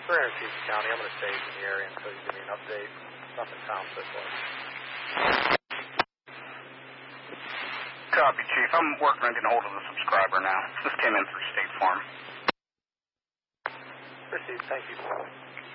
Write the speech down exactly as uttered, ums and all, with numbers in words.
We're in Chiefs County. I'm going to stay in the area until you give me an update. Nothing found so far. Copy, Chief. I'm working on getting hold of the subscriber now. This came in through State Farm. Proceed. Thank you.